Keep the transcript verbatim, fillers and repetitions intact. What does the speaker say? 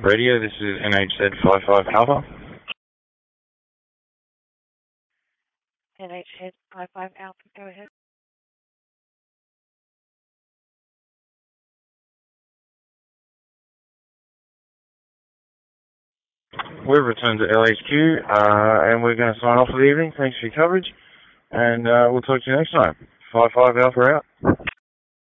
Radio, this is N H Z five five Alpha. N H Z five five Alpha, go ahead. We've returned to L H Q, uh, and we're going to sign off for the evening. Thanks for your coverage, and uh, we'll talk to you next time. five five Alpha out.